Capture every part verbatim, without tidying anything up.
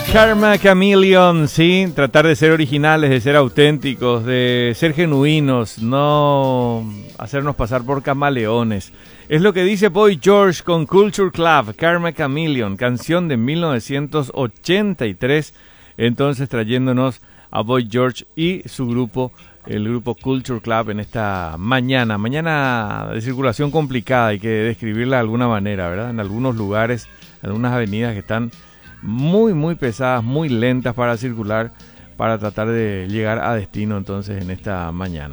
Karma Chameleon, sí, tratar de ser originales, de ser auténticos, de ser genuinos, no hacernos pasar por camaleones. Es lo que dice Boy George con Culture Club, Karma Chameleon, canción de mil novecientos ochenta y tres, entonces trayéndonos a Boy George y su grupo, el grupo Culture Club en esta mañana, mañana de circulación complicada, hay que describirla de alguna manera, ¿verdad? En algunos lugares, en algunas avenidas que están muy muy pesadas, muy lentas para circular, para tratar de llegar a destino entonces en esta mañana.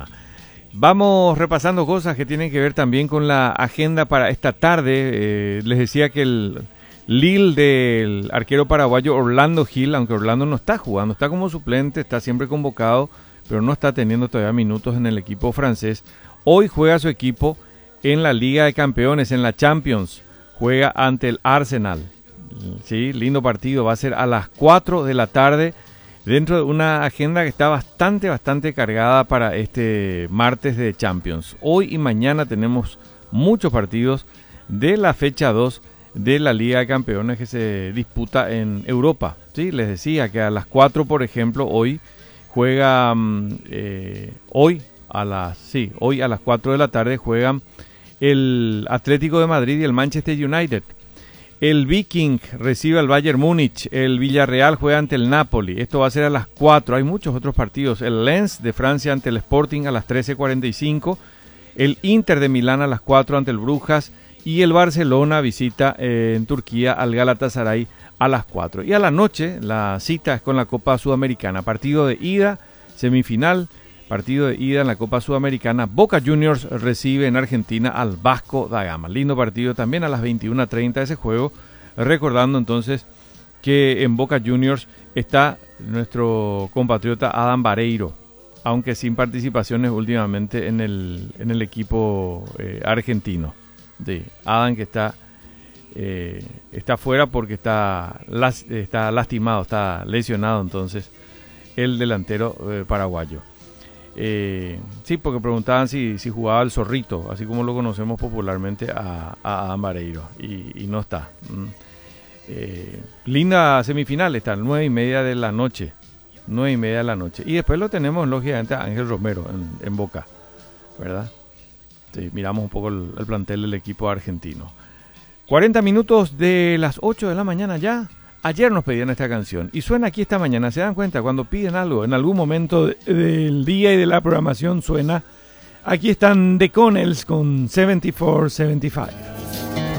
Vamos repasando cosas que tienen que ver también con la agenda para esta tarde. Eh, les decía que el Lille del arquero paraguayo Orlando Gil, aunque Orlando no está jugando, está como suplente, está siempre convocado, pero no está teniendo todavía minutos en el equipo francés. Hoy juega su equipo en la Liga de Campeones, en la Champions, juega ante el Arsenal. Sí, lindo partido, va a ser a las cuatro de la tarde, dentro de una agenda que está bastante, bastante cargada para este martes de Champions. Hoy y mañana tenemos muchos partidos de la fecha dos de la Liga de Campeones que se disputa en Europa. Sí, les decía que a las cuatro, por ejemplo, hoy juega, eh, hoy a las, sí, hoy a las cuatro de la tarde juegan el Atlético de Madrid y el Manchester United. El Viking recibe al Bayern Múnich, el Villarreal juega ante el Napoli, esto va a ser a las cuatro, hay muchos otros partidos, el Lens de Francia ante el Sporting a las trece cuarenta y cinco, el Inter de Milán a las cuatro ante el Brujas y el Barcelona visita eh, en Turquía al Galatasaray a las cuatro. Y a la noche la cita es con la Copa Sudamericana, partido de ida, semifinal, partido de ida en la Copa Sudamericana. Boca Juniors recibe en Argentina al Vasco da Gama. Lindo partido también a las veintiuna treinta ese juego. Recordando entonces que en Boca Juniors está nuestro compatriota Adam Vareiro, aunque sin participaciones últimamente en el, en el equipo eh, argentino. Sí, Adam que está, eh, está fuera porque está, las, está lastimado, está lesionado entonces el delantero eh, paraguayo. Eh, sí, porque preguntaban si, si jugaba el Zorrito, así como lo conocemos popularmente a, a Adam Vareiro, y, y no está. Mm. Eh, linda semifinal, está nueve y media de la noche, nueve y media de la noche, y después lo tenemos lógicamente a Ángel Romero en, en Boca, ¿verdad? Sí, miramos un poco el, el plantel del equipo argentino. cuarenta minutos de las ocho de la mañana ya. Ayer nos pedían esta canción y suena aquí esta mañana. ¿Se dan cuenta? Cuando piden algo, en algún momento de, del día y de la programación suena. Aquí están The Connells con setenta y cuatro setenta y cinco.